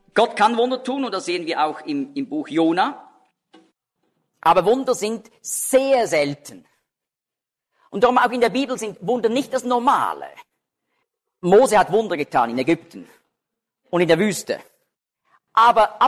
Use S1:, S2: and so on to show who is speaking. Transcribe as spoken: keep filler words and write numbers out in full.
S1: Gott kann Wunder tun, und das sehen wir auch im, im Buch Jona. Aber Wunder sind sehr selten. Und darum auch in der Bibel sind Wunder nicht das Normale. Mose hat Wunder getan in Ägypten und in der Wüste. Aber